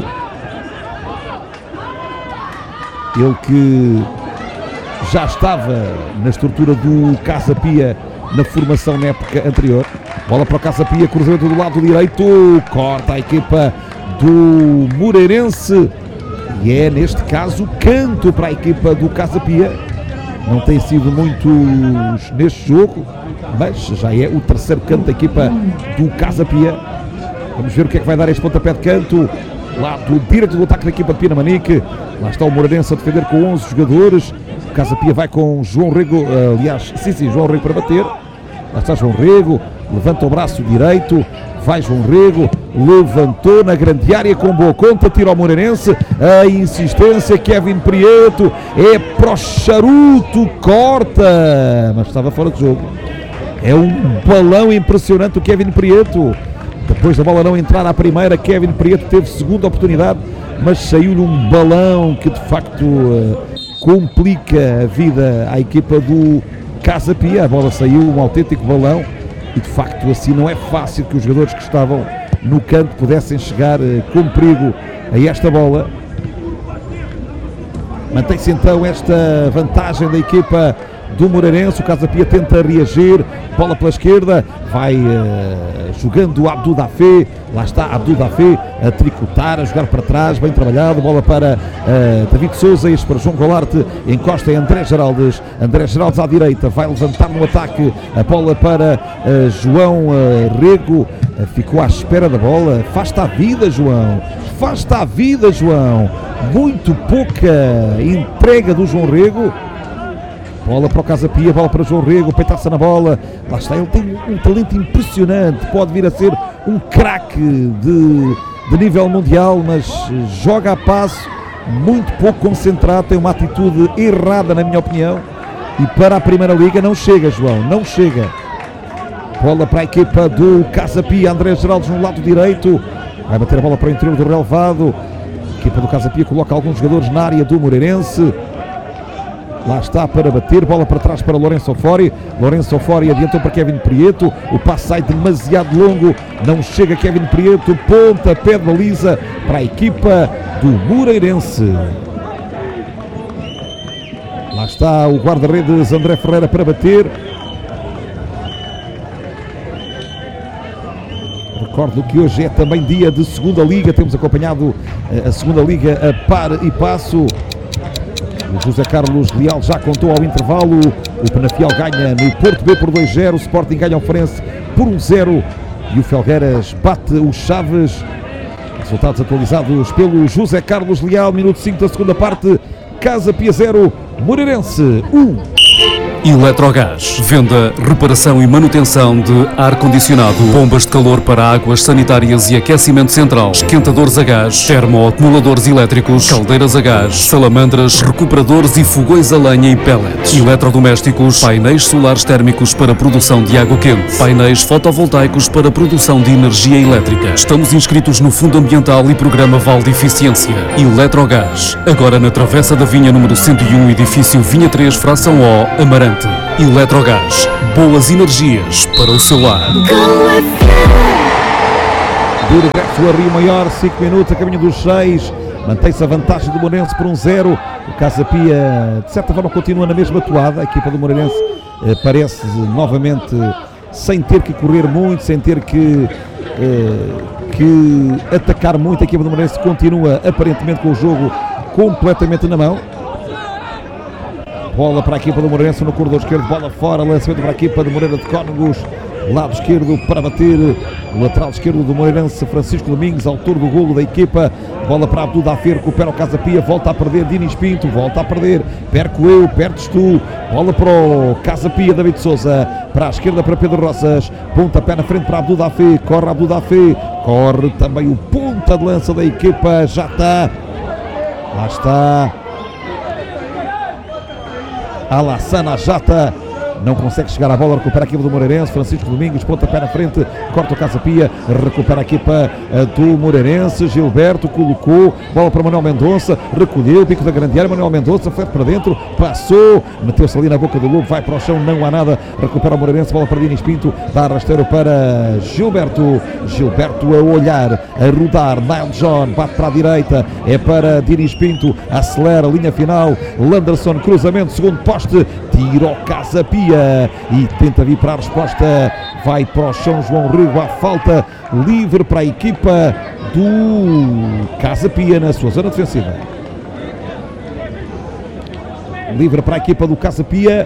Ele que já estava na estrutura do Casa Pia na formação na época anterior. Bola para o Casa Pia, cruzamento do lado direito, corta a equipa do Moreirense e é neste caso canto para a equipa do Casa Pia. Não tem sido muitos neste jogo, mas já é o terceiro canto da equipa do Casa Pia. Vamos ver o que é que vai dar este pontapé de canto. Lado direito do ataque da equipa de Pinamanique. Lá está o Moreirense a defender com onze jogadores. O Casa Pia vai com João Rego, aliás, sim, sim, João Rego para bater. Lá está João Rego, levanta o braço direito, vai João Rego, levantou na grande área com boa conta, tira ao Moreirense, a insistência, Kevin Prieto, é para o charuto, corta, mas estava fora de jogo. É um balão impressionante o Kevin Prieto. Depois da bola não entrar à primeira, Kevin Prieto teve segunda oportunidade, mas saiu-lhe um balão que de facto uh, complica a vida à equipa do Casa Pia. A bola saiu, um autêntico balão, e de facto assim não é fácil que os jogadores que estavam no canto pudessem chegar uh, com perigo a esta bola. Mantém-se então esta vantagem da equipa do Moreirense. O Casa Pia tenta reagir, bola pela esquerda, vai uh, jogando o Abdou Dafé, lá está Abdou Dafé a tricotar, a jogar para trás, bem trabalhado, bola para uh, David Souza, este para João Golarte, encosta em André Geraldes, André Geraldes à direita, vai levantar no ataque, a bola para uh, João uh, Rego, uh, ficou à espera da bola, faz-te a vida João, faz-te a vida João, muito pouca entrega do João Rego. Bola para o Casa Pia, bola para João Rego, peitaça na bola, lá está, ele tem um talento impressionante, pode vir a ser um craque de, de nível mundial, mas joga a passo, muito pouco concentrado, tem uma atitude errada na minha opinião, e para a Primeira Liga não chega João, não chega. Bola para a equipa do Casa Pia, André Geraldes no lado direito, vai bater a bola para o interior do relevado, a equipa do Casa Pia coloca alguns jogadores na área do Moreirense. Lá está para bater, bola para trás para Lourenço Ofori, Lourenço Ofori adiantou para Kevin Prieto, o passe sai demasiado longo, não chega Kevin Prieto, ponta, pé de baliza para a equipa do Moreirense. Lá está o guarda-redes André Ferreira para bater. Recordo que hoje é também dia de segunda liga, temos acompanhado a segunda liga a par e passo. O José Carlos Leal já contou ao intervalo, o Penafiel ganha no Porto B por dois zero, o Sporting ganha ao Farense por um zero e o Felgueiras bate o Chaves. Resultados atualizados pelo José Carlos Leal, minuto cinco da segunda parte. Casa Pia zero, Moreirense um. Eletrogás, venda, reparação e manutenção de ar-condicionado, bombas de calor para águas sanitárias e aquecimento central, esquentadores a gás, termoacumuladores elétricos, caldeiras a gás, salamandras, recuperadores e fogões a lenha e pellets, eletrodomésticos, painéis solares térmicos para produção de água quente, painéis fotovoltaicos para produção de energia elétrica. Estamos inscritos no Fundo Ambiental e Programa Val de Eficiência. Eletrogás, agora na Travessa da Vinha número cento e um, edifício Vinha três, fração O, Amarante. Eletrogás, boas energias para o seu lar. Do regresso a Rio Maior, cinco minutos, a caminho dos seis. Mantém-se a vantagem do Moreirense por um zero. O Casa Pia, de certa forma, continua na mesma toada. A equipa do Moreirense eh, parece novamente sem ter que correr muito, sem ter que, eh, que atacar muito. A equipa do Moreirense continua aparentemente com o jogo completamente na mão. Bola para a equipa do Moreirense no corredor esquerdo, bola fora, lançamento para a equipa do Moreira de Cónegos, lado esquerdo para bater, o lateral esquerdo do Moreirense, Francisco Domingos, autor do golo da equipa, bola para Abdul Dafir, recupera o Casa Pia, volta a perder, Dinis Pinto, volta a perder, perco eu, perdes tu, bola para o Casa Pia, David Souza, para a esquerda para Pedro Roças, pontapé na frente para Abdul Dafir, corre Abdul Dafir, corre também o ponta de lança da equipa, já está, lá está, Alassana Jata, não consegue chegar à bola, recupera a equipa do Moreirense, Francisco Domingos, pontapé na frente, corta o Casa Pia, recupera a equipa do Moreirense, Gilberto colocou, bola para Manuel Mendonça, recolheu, pico da grande área, Manuel Mendonça foi para dentro, passou, meteu-se ali na boca do lobo, vai para o chão, não há nada, recupera o Moreirense, bola para Dinis Pinto, dá rasteiro para Gilberto, Gilberto a olhar, a rodar, Nile John, bate para a direita, é para Dinis Pinto, acelera, linha final, Landerson, cruzamento, segundo poste, tira o Casa Pia e tenta vir para a resposta, vai para o chão João Rego, à falta livre para a equipa do Casa Pia na sua zona defensiva. Livre para a equipa do Casa Pia.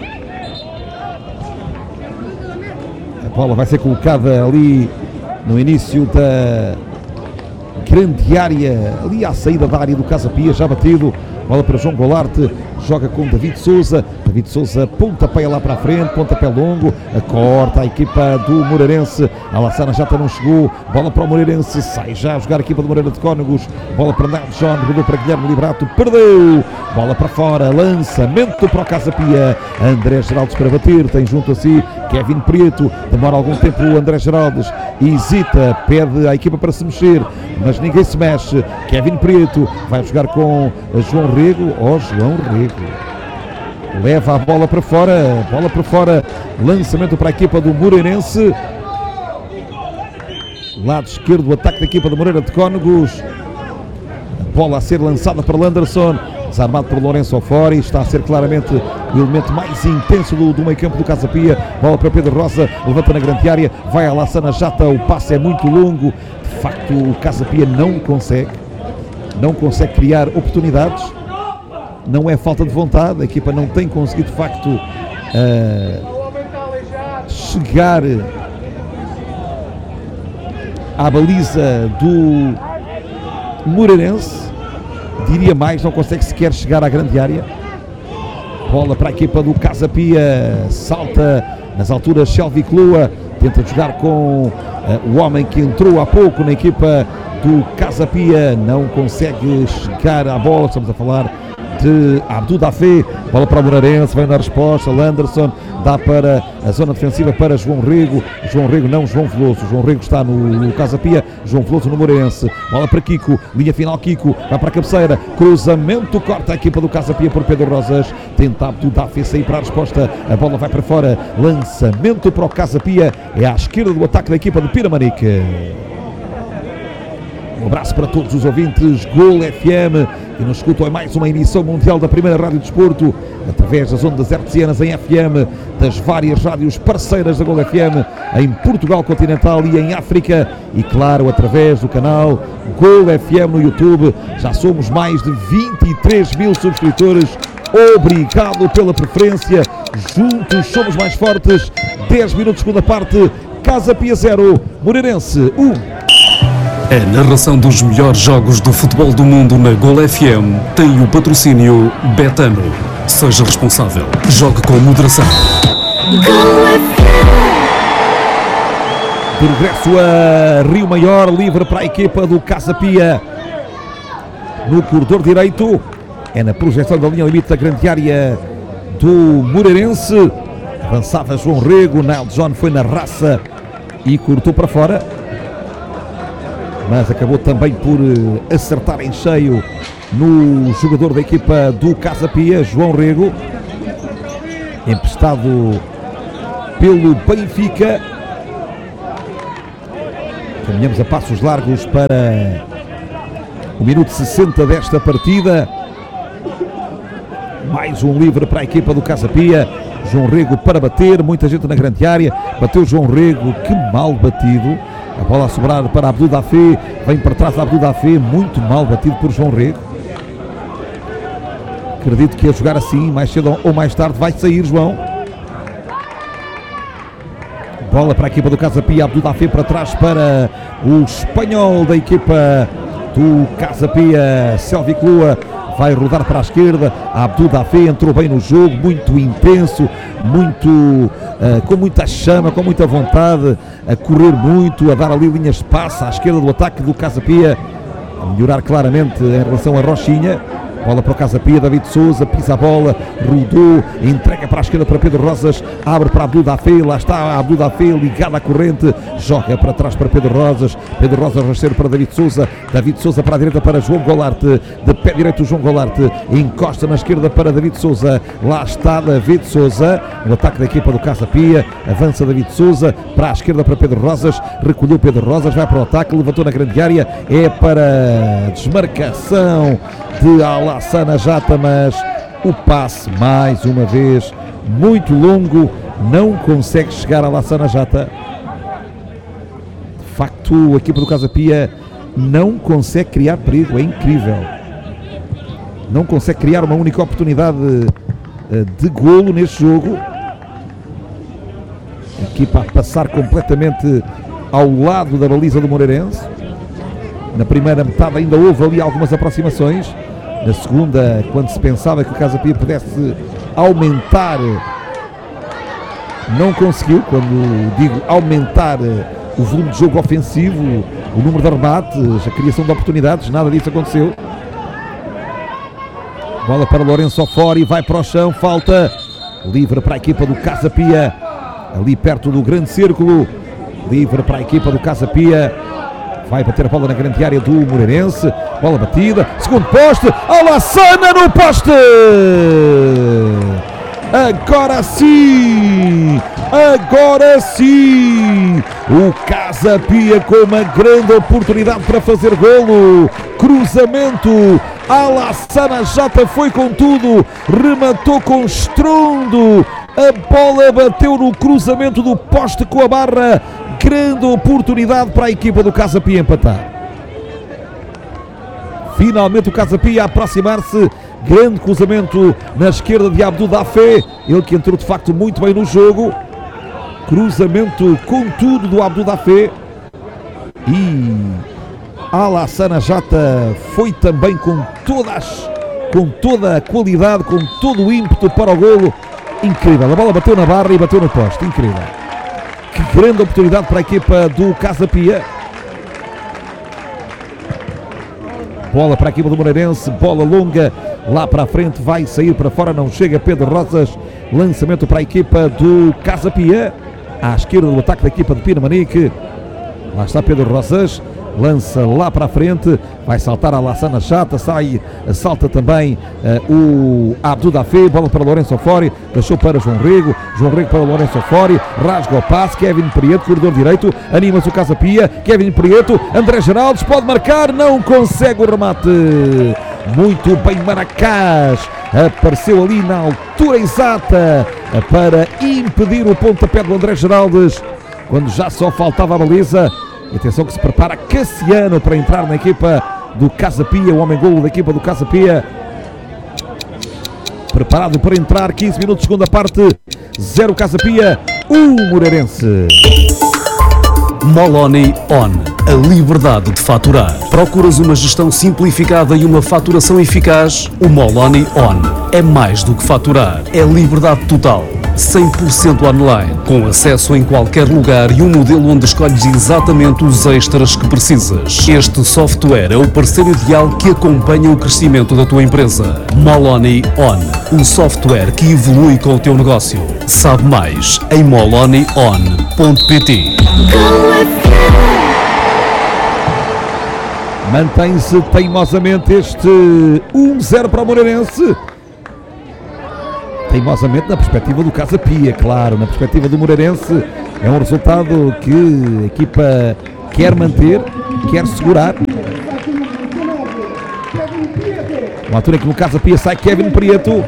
A bola vai ser colocada ali no início da grande área, ali à saída da área do Casa Pia, já batido. Bola para João Golarte, joga com David Souza, David Souza pontapé lá para a frente, pontapé longo, corta a equipa do Moreirense, a Alassana já não chegou, bola para o Moreirense, sai já a jogar a equipa do Moreira de Cónegos, bola para Nel John, rodou para Guilherme Liberato, perdeu, bola para fora, lançamento para o Casa Pia, André Geraldes para bater, tem junto a si Kevin Prieto, demora algum tempo o André Geraldes, hesita, pede à equipa para se mexer, mas ninguém se mexe, Kevin Prieto vai jogar com João Rego, ó oh, João Rego, leva a bola para fora, bola para fora, lançamento para a equipa do Moreirense, lado esquerdo, o ataque da equipa do Moreira de Cónegos, a bola a ser lançada para Landerson, desarmado por Lourenço Ofori, está a ser claramente o elemento mais intenso do, do meio campo do Casa Pia, bola para Pedro Rosa, levanta na grande área, vai a Alassana Jata, o passe é muito longo, de facto o Casa Pia não consegue, não consegue criar oportunidades, não é falta de vontade, a equipa não tem conseguido de facto uh, chegar à baliza do Moreirense, diria mais, não consegue sequer chegar à grande área. Bola para a equipa do Casa Pia, salta nas alturas Shelby Clua, tenta jogar com uh, o homem que entrou há pouco na equipa do Casa Pia, não consegue chegar à bola, estamos a falar de Abdul Dafé, bola para o Moreirense, vem na resposta, Landerson, dá para a zona defensiva para João Rego, João Rego não, João Veloso, João Rego está no, no Casa Pia, João Veloso no Moreirense, bola para Kiko, linha final Kiko, vai para a cabeceira, cruzamento, corta a equipa do Casa Pia por Pedro Rosas, tenta Abdul Dafé sair para a resposta, a bola vai para fora, lançamento para o Casa Pia, é à esquerda do ataque da equipa do Piramanique. Um abraço para todos os ouvintes, Gol F M, que nos escutam em mais uma emissão mundial da primeira Rádio Desporto, através das ondas hertzianas em F M, das várias rádios parceiras da Gol F M, em Portugal continental e em África, e claro, através do canal Gol F M no YouTube. Já somos mais de vinte e três mil subscritores, obrigado pela preferência, juntos somos mais fortes. Dez minutos segunda parte, Casa Pia zero, Moreirense um. A narração dos melhores jogos de futebol do mundo na Gol F M tem o patrocínio Betano. Seja responsável. Jogue com moderação. De regresso a Rio Maior, livre para a equipa do Casa Pia. No corredor direito, é na projeção da linha limite da grande área do Moreirense. Avançava João Rego, Nile John foi na raça e cortou para fora. Mas acabou também por acertar em cheio no jogador da equipa do Casa Pia, João Rego. Emprestado pelo Benfica. Caminhamos a passos largos para o minuto sessenta desta partida. Mais um livre para a equipa do Casa Pia. João Rego para bater, muita gente na grande área. Bateu João Rego, que mal batido. A bola a sobrar para Abdul Dafé. Vem para trás de Abdul Dafé, muito mal batido por João Rego. Acredito que a jogar assim, mais cedo ou mais tarde, vai sair João. Bola para a equipa do Casa Pia, Abdul Dafé para trás para o espanhol da equipa do Casa Pia, Selvi Lua. Vai rodar para a esquerda, Abdul Dafé entrou bem no jogo, muito intenso, muito, uh, com muita chama, com muita vontade, a correr muito, a dar ali linhas de passe à esquerda do ataque do Casa Pia, a melhorar claramente em relação a Rochinha. Bola para o Casa Pia, David Souza, pisa a bola, rodou, entrega para a esquerda para Pedro Rosas, abre para Abdul Dafé, lá está Abdul Dafé ligado à corrente, joga para trás para Pedro Rosas, Pedro Rosas rasteiro para David Souza, David Souza para a direita para João Golarte, de pé direito João Golarte, encosta na esquerda para David Souza, lá está David Souza, o ataque da equipa do Casa Pia, avança David Souza, para a esquerda para Pedro Rosas, recolheu Pedro Rosas, vai para o ataque, levantou na grande área, é para desmarcação de Alassana Jata, mas o passe mais uma vez muito longo, não consegue chegar a Alassana Jata. De facto, a equipa do Casa Pia não consegue criar perigo, é incrível, não consegue criar uma única oportunidade de golo neste jogo. A equipa a passar completamente ao lado da baliza do Moreirense. Na primeira metade ainda houve ali algumas aproximações. Na segunda, quando se pensava que o Casa Pia pudesse aumentar, não conseguiu. Quando digo aumentar o volume de jogo ofensivo, o número de rebates, a criação de oportunidades, nada disso aconteceu. Bola para Lourenço Ofori, vai para o chão, falta, livre para a equipa do Casa Pia, ali perto do grande círculo, livre para a equipa do Casa Pia. Vai bater a bola na grande área do Moreirense. Bola batida. Segundo poste. Alassana no poste. Agora sim. Agora sim. O Casa Pia com uma grande oportunidade para fazer golo. Cruzamento. Alassana Jata foi com tudo. Rematou com estrondo. A bola bateu no cruzamento do poste com a barra. Grande oportunidade para a equipa do Casa Pia empatar. Finalmente o Casa Pia a aproximar-se. Grande cruzamento na esquerda de Abdul Dafé. Ele que entrou de facto muito bem no jogo. Cruzamento com tudo do Abdul Dafé. E Alassana Jata foi também com todas, com toda a qualidade, com todo o ímpeto para o golo. Incrível. A bola bateu na barra e bateu no poste. Incrível. Que grande oportunidade para a equipa do Casa Pia. Bola para a equipa do Moreirense, bola longa, lá para a frente, vai sair para fora, não chega Pedro Rosas. Lançamento para a equipa do Casa Pia, à esquerda do ataque da equipa de Pinamanique. Lá está Pedro Rosas, lança lá para a frente, vai saltar a Alassana Jata, sai, salta também uh, o Abdul Dafé, bola para Lourenço Ofori, deixou para João Rego, João Rego para Lourenço Ofori, rasga o passe, Kevin Prieto, corredor direito, anima-se o Casa Pia, Kevin Prieto, André Geraldes, pode marcar, não consegue o remate. Muito bem Maracás, apareceu ali na altura exata para impedir o pontapé do André Geraldes, quando já só faltava a baliza. E atenção que se prepara Cassiano para entrar na equipa do Casa Pia, o homem-golo da equipa do Casa Pia. Preparado para entrar, quinze minutos, segunda parte, zero Casa Pia, um Moreirense. Moloni On, a liberdade de faturar. Procuras uma gestão simplificada e uma faturação eficaz? O Moloni On é mais do que faturar, é liberdade total. cem por cento online, com acesso em qualquer lugar e um modelo onde escolhes exatamente os extras que precisas. Este software é o parceiro ideal que acompanha o crescimento da tua empresa. Moloni On, um software que evolui com o teu negócio. Sabe mais em moloni on ponto pt. Mantém-se teimosamente este um zero para o Moreirense. Teimosamente na perspectiva do Casa Pia, claro, na perspectiva do Moreirense, é um resultado que a equipa quer manter, quer segurar. Uma altura em que no Casa Pia sai Kevin Prieto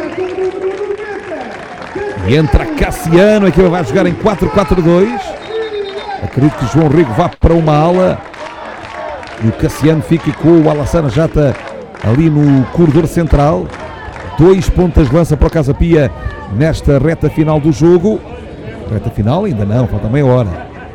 e entra Cassiano, a equipa vai jogar em quatro quatro dois. Acredito que João Rego vá para uma ala e o Cassiano fica com o Alassane Jata ali no corredor central. Dois pontas de lança para o Casa Pia nesta reta final do jogo. Reta final ainda não, falta meia hora.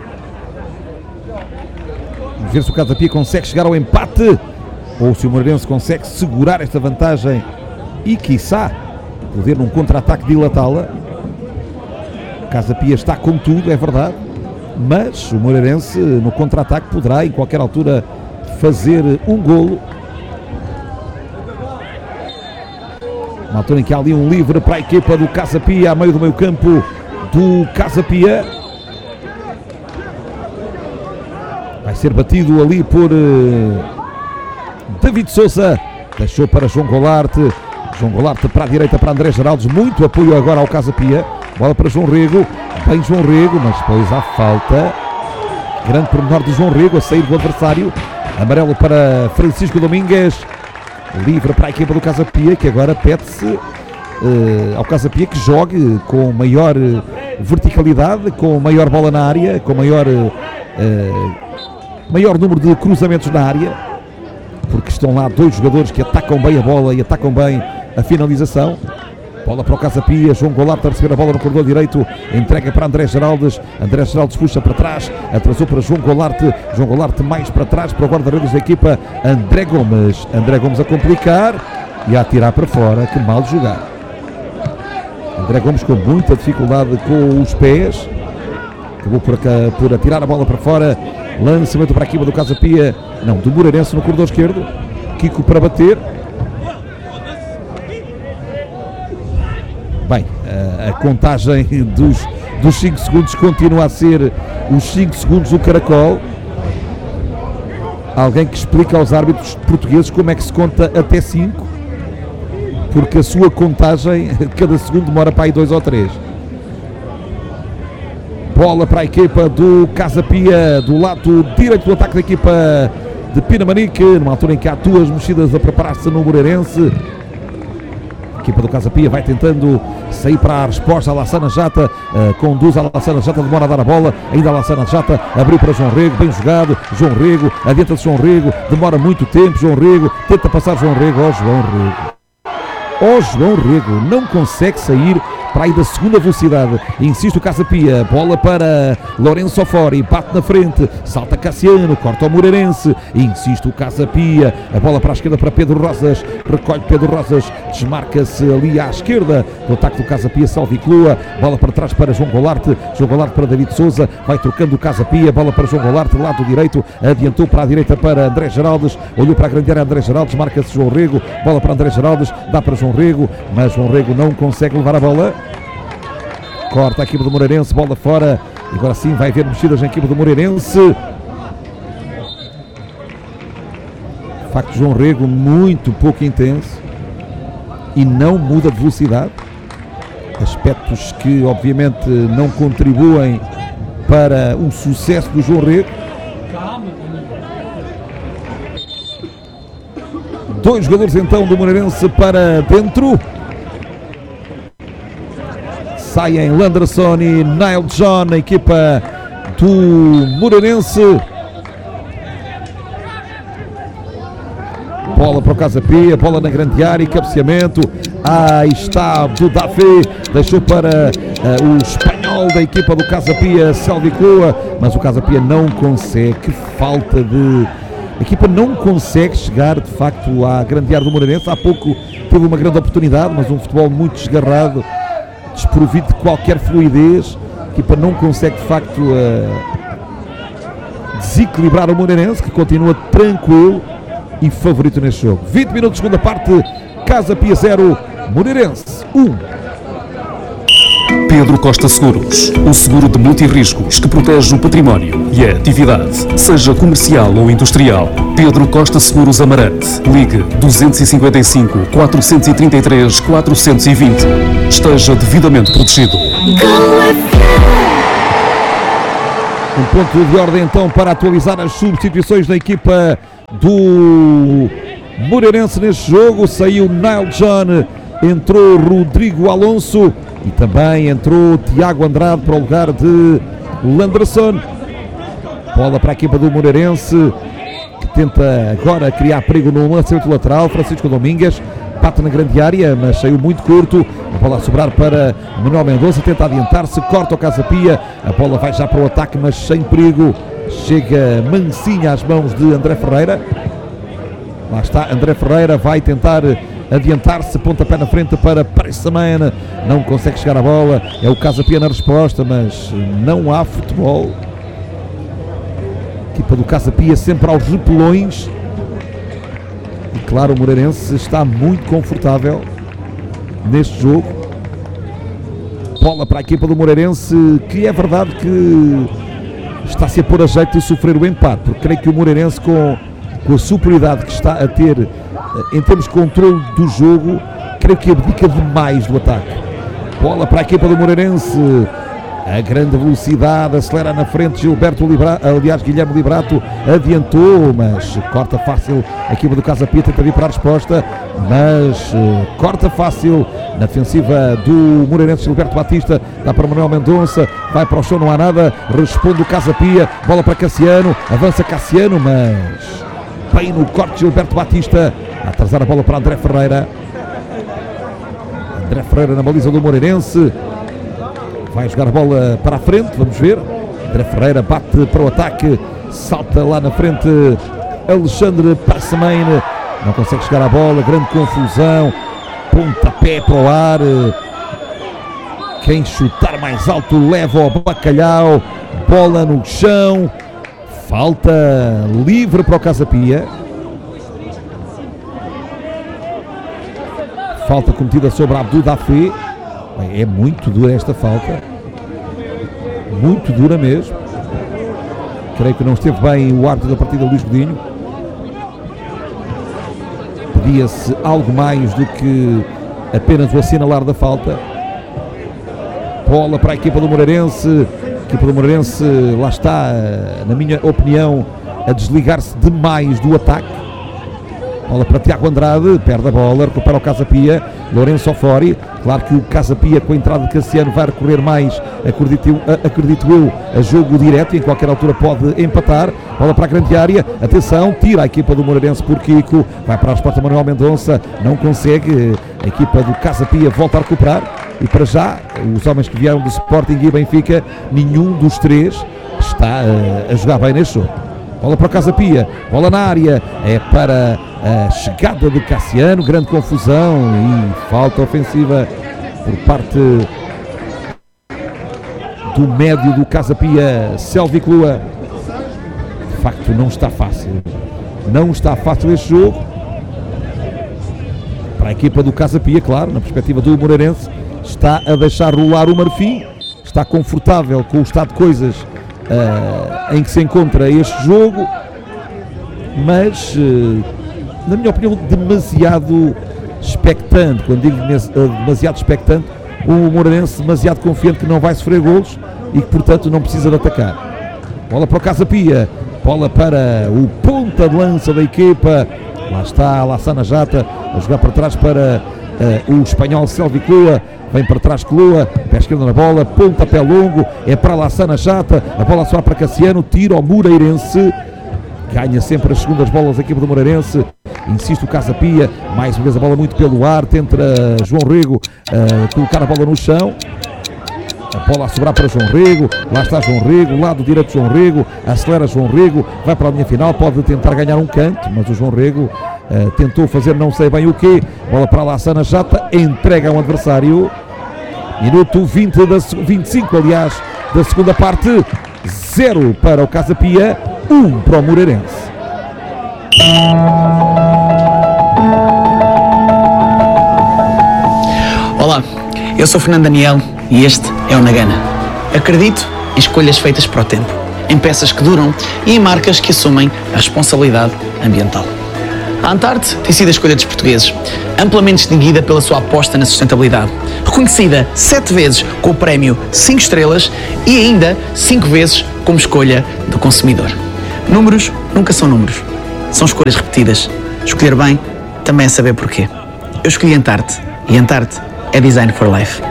Vamos ver se o Casa Pia consegue chegar ao empate ou se o Moreirense consegue segurar esta vantagem e, quiçá, poder num contra-ataque dilatá-la. O Casa Pia está com tudo, é verdade, mas o Moreirense no contra-ataque poderá em qualquer altura fazer um golo. Na altura em que há ali um livre para a equipa do Casa Pia, a meio do meio campo do Casa Pia. Vai ser batido ali por uh, David Sousa. Deixou para João Golarte. João Golarte para a direita para André Geraldes. Muito apoio agora ao Casa Pia. Bola para João Rego. Bem João Rego, mas depois há falta. Grande pormenor de João Rego a sair do adversário. Amarelo para Francisco Domingues. Livre para a equipa do Casa Pia, que agora pede-se uh, ao Casa Pia que jogue com maior uh, verticalidade, com maior bola na área, com maior, uh, uh, maior número de cruzamentos na área, porque estão lá dois jogadores que atacam bem a bola e atacam bem a finalização. Bola para o Casa Pia, João Golarte a receber a bola no corredor direito, entrega para André Geraldes, André Geraldes puxa para trás, atrasou para João Golarte, João Golarte mais para trás para o guarda-redes da equipa, André Gomes, André Gomes a complicar e a atirar para fora, que mal jogar. André Gomes com muita dificuldade com os pés, acabou por, por atirar a bola para fora, lançamento para a equipa do Casa Pia, não, do Moreirense no corredor esquerdo, Kiko para bater. Bem, a, a contagem dos, dos cinco segundos continua a ser os cinco segundos do caracol. Alguém que explica aos árbitros portugueses como é que se conta até cinco, porque a sua contagem, cada segundo demora para aí dois ou três. Bola para a equipa do Casa Pia, do lado direito do ataque da equipa de Pinamanique, numa altura em que há duas mexidas a preparar-se no Moreirense. A equipa do Casa Pia vai tentando sair para a resposta. Alassane Jata uh, conduz a Alassane Jata, demora a dar a bola, ainda a Alassane Jata abriu para João Rego, bem jogado, João Rego, adianta de João Rego, demora muito tempo, João Rego, tenta passar João Rego, ó João Rego, ó João Rego, não consegue sair para aí da segunda velocidade. Insiste o Casa Pia, bola para Lourenço Ofori, bate na frente, salta Cassiano, corta o Moreirense, insiste o Casa Pia, a bola para a esquerda para Pedro Rosas, recolhe Pedro Rosas, desmarca-se ali à esquerda do ataque do Casa Pia, Salviclua, bola para trás para João Golarte, João Golarte para David Sousa, vai trocando o Casa Pia, bola para João Golarte, do lado direito, adiantou para a direita para André Geraldes, olhou para a grande área André Geraldes, marca-se João Rego, bola para André Geraldes, dá para João Rego, mas João Rego não consegue levar a bola. Corta a equipe do Moreirense, bola fora, e agora sim vai haver mexidas na equipe do Moreirense. De facto, João Rego muito pouco intenso e não muda de velocidade, aspectos que obviamente não contribuem para o sucesso do João Rego. Dois jogadores então do Moreirense para dentro. Saem Landerson e Nile John, a equipa do Moreirense. Bola para o Casa Pia, bola na grande área, cabeceamento. Aí está do Davi, deixou para uh, o espanhol espanhol da equipa do Casa Pia Selvícoa, mas o Casa Pia não consegue, que falta de... A equipa não consegue chegar de facto à grande área do Moreirense. Há pouco teve uma grande oportunidade, mas um futebol muito desgarrado, desprovido de qualquer fluidez. A equipa não consegue de facto uh, desequilibrar o Moreirense, que continua tranquilo e favorito neste jogo. vinte minutos, segunda parte, Casa Pia zero, Moreirense um. Pedro Costa Seguros, o seguro de multirriscos que protege o património e a atividade, seja comercial ou industrial. Pedro Costa Seguros Amarante. Ligue dois cinco cinco, quatro três três, quatro dois zero. Esteja devidamente protegido. Um ponto de ordem então para atualizar as substituições da equipa do Moreirense neste jogo. Saiu Nile John, entrou Rodrigo Alonso e também entrou Tiago Andrade para o lugar de Landerson. Bola para a equipa do Moreirense, que tenta agora criar perigo no lançamento lateral. Francisco Domingues bate na grande área, mas saiu muito curto. A bola a sobrar para Manuel Mendonça, tenta adiantar-se, corta o Casa Pia. A bola vai já para o ataque, mas sem perigo. Chega mansinha às mãos de André Ferreira. Lá está, André Ferreira vai tentar adiantar-se, pontapé na frente para Pressamana, não consegue chegar à bola. É o Casa Pia na resposta, mas não há futebol. A equipa do Casa Pia sempre aos repelões. E claro, o Moreirense está muito confortável neste jogo. Bola para a equipa do Moreirense, que é verdade que está-se a pôr a jeito de sofrer o empate, porque creio que o Moreirense, com, com a superioridade que está a ter em termos de controle do jogo, creio que abdica demais do ataque. Bola para a equipa do Moreirense, a grande velocidade, acelera na frente Gilberto Libra, aliás Guilherme Liberato adiantou, mas corta fácil a equipa do Casa Pia, tenta vir para a resposta, mas uh, corta fácil na defensiva do Moreirense. Gilberto Batista dá para Manuel Mendonça, vai para o chão, não há nada, responde o Casa Pia, bola para Cassiano, avança Cassiano, mas bem no corte Gilberto Batista, a atrasar a bola para André Ferreira. André Ferreira na baliza do Moreirense, vai jogar a bola para a frente, vamos ver. André Ferreira bate para o ataque, salta lá na frente Alexandre Passamane, não consegue chegar à bola, grande confusão, pontapé para o ar. Quem chutar mais alto leva ao bacalhau, bola no chão, falta livre para o Casa Pia. Falta cometida sobre Abdul Dafé. É muito dura esta falta, muito dura mesmo. Creio que não esteve bem o árbitro da partida, Luís Godinho. Pedia-se algo mais do que apenas o assinalar da falta. Bola para a equipa do Moreirense. A equipa do Moreirense, lá está, na minha opinião, a desligar-se demais do ataque. Bola para Tiago Andrade, perde a bola, recupera o Casa Pia, Lourenço Ofori. Claro que o Casa Pia, com a entrada de Cassiano, vai recorrer mais, acredito, acredito eu, a jogo direto, em qualquer altura pode empatar. Bola para a grande área, atenção, tira a equipa do Moreirense por Kiko, vai para a resposta Manuel Mendonça, não consegue, a equipa do Casa Pia volta a recuperar. E para já, os homens que vieram do Sporting e Benfica, nenhum dos três está uh, a jogar bem neste jogo. Bola para o Casa Pia, bola na área, é para a chegada de Cassiano, grande confusão e falta ofensiva por parte do médio do Casa Pia Selvícoa. De facto não está fácil, não está fácil este jogo para a equipa do Casa Pia, claro, na perspectiva do Moreirense. Está a deixar rolar o Marfim, está confortável com o estado de coisas uh, em que se encontra este jogo, mas uh, na minha opinião demasiado expectante. Quando digo uh, demasiado expectante, o Moreirense demasiado confiante que não vai sofrer golos e que portanto não precisa de atacar. Bola para o Casa Pia, bola para o ponta de lança da equipa, lá está Alassana Jata a jogar para trás para uh, o espanhol Selvícoa. Vem para trás Cloa, pé esquerdo na bola, pontapé longo, é para Alassana Chata, a bola só para Cassiano, tira ao Moreirense, ganha sempre as segundas bolas a equipa do Moreirense, insiste o Casa Pia, mais uma vez a bola muito pelo ar, tenta João Rego uh, colocar a bola no chão, A bola a sobrar para João Rego. Lá está João Rego, lado direito João Rego. Acelera João Rego, vai para a linha final. Pode tentar ganhar um canto, mas o João Rego uh, tentou fazer não sei bem o quê. Bola para a Lassana Jata, entrega ao adversário. Minuto vinte da, vinte e cinco, aliás, da segunda parte. Zero para o Casa Pia, um para o Moreirense. Olá, eu sou Fernando Daniel e este é o Nagana. Acredito em escolhas feitas para o tempo, em peças que duram e em marcas que assumem a responsabilidade ambiental. A Antarte tem sido a escolha dos portugueses, amplamente distinguida pela sua aposta na sustentabilidade, reconhecida sete vezes com o prémio cinco estrelas e ainda cinco vezes como escolha do consumidor. Números nunca são números, são escolhas repetidas. Escolher bem também é saber porquê. Eu escolhi Antarte e Antarte é Design for Life.